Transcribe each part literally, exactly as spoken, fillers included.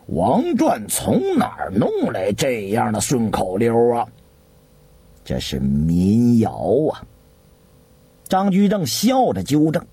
王传从哪儿弄来这样的顺口溜啊？这是民谣啊。张居正笑着纠正，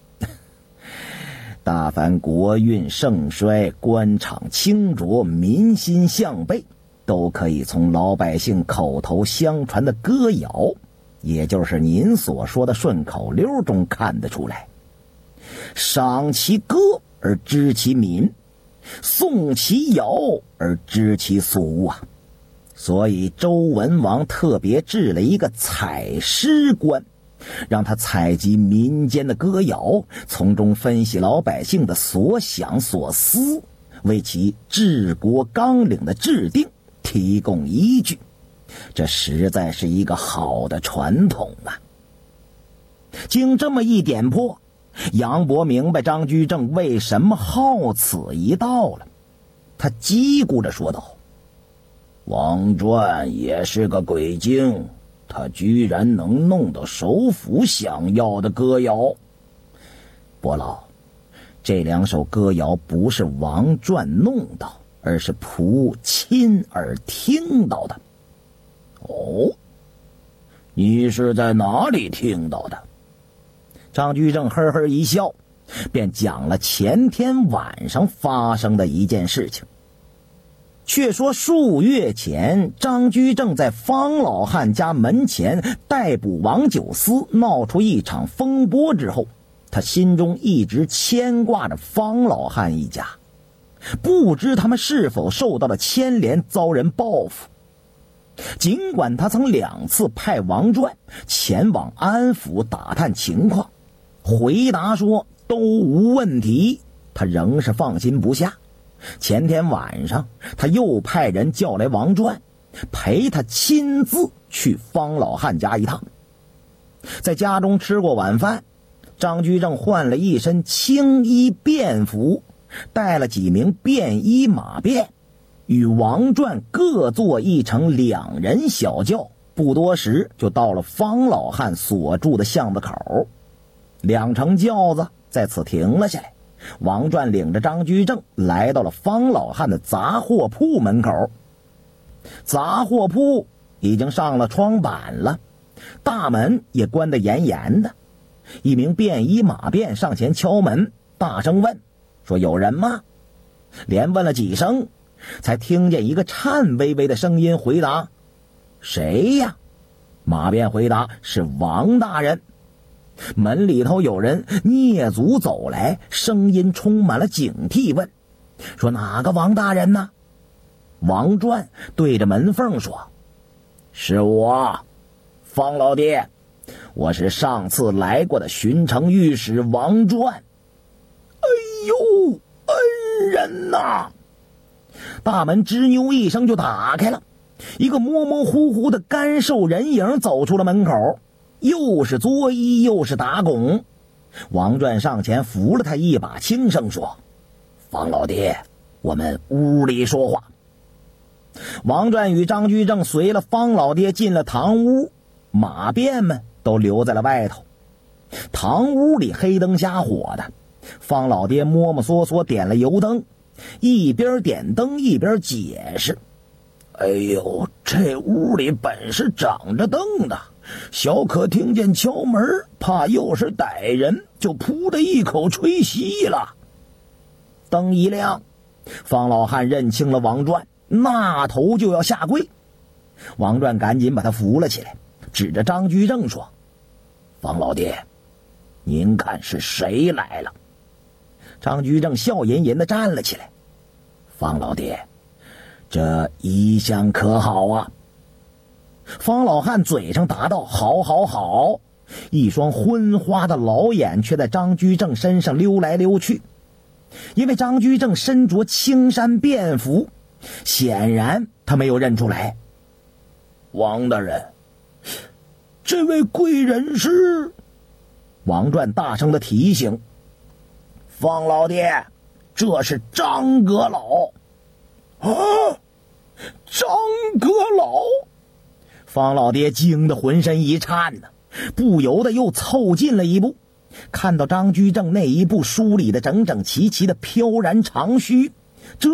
大凡国运盛衰、官场清浊、民心向背，都可以从老百姓口头相传的歌谣，也就是您所说的顺口溜中看得出来。赏其歌而知其民，颂其谣而知其俗啊。所以周文王特别置了一个采诗官，让他采集民间的歌谣，从中分析老百姓的所想所思，为其治国纲领的制定提供依据。这实在是一个好的传统啊。经这么一点破，杨博明白张居正为什么好此一道了。他叽咕着说道：王传也是个鬼精，他居然能弄到首府想要的歌谣。伯老，这两首歌谣不是王传弄到，而是仆亲耳听到的。哦，你是在哪里听到的？张居正呵呵一笑，便讲了前天晚上发生的一件事情。却说数月前，张居正在方老汉家门前逮捕王九思，闹出一场风波之后，他心中一直牵挂着方老汉一家，不知他们是否受到了牵连，遭人报复。尽管他曾两次派王传前往安抚打探情况，回答说都无问题，他仍是放心不下。前天晚上，他又派人叫来王传，陪他亲自去方老汉家一趟。在家中吃过晚饭，张居正换了一身青衣便服，带了几名便衣马便，与王传各坐一乘两人小轿，不多时就到了方老汉所住的巷子口。两乘轿子在此停了下来，王传领着张居正来到了方老汉的杂货铺门口。杂货铺已经上了窗板了，大门也关得严严的。一名便衣马便上前敲门，大声问说有人吗？连问了几声，才听见一个颤巍巍的声音回答：谁呀？马便回答：是王大人。门里头有人蹑足走来，声音充满了警惕，问说哪个王大人呢？王传对着门缝说：是我，方老爹，我是上次来过的巡城御史王传。哎呦，恩人呐！大门吱扭一声就打开了，一个模模糊糊的干瘦人影走出了门口，又是作揖又是打拱。王传上前扶了他一把，轻声说：方老爹，我们屋里说话。王传与张居正随了方老爹进了堂屋，马便们都留在了外头。堂屋里黑灯瞎火的，方老爹摸摸索索点了油灯，一边点灯一边解释：哎呦，这屋里本是长着灯的，小可听见敲门，怕又是歹人，就扑的一口吹熄了。灯一亮，方老汉认清了王传，那头就要下跪。王传赶紧把他扶了起来，指着张居正说：方老爹，您看是谁来了？张居正笑吟吟地站了起来：方老爹，这衣香可好啊？方老汉嘴上答道：好好好。一双昏花的老眼却在张居正身上溜来溜去。因为张居正身着青衫便服，显然他没有认出来。王大人，这位贵人是？王传大声的提醒：方老爹，这是张阁老。啊，张阁老！方老爹惊得浑身一颤呢，不由得又凑近了一步，看到张居正那一部梳理的整整齐齐的飘然长须，